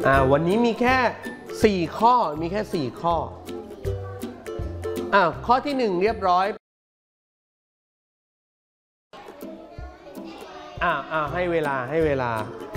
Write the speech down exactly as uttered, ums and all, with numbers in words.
อ่าวันนี้มีแค่สี่ข้อมีแค่สี่ข้ออ่าข้อที่หนึ่งเรียบร้อยอ่าอ่าให้เวลาให้เวลา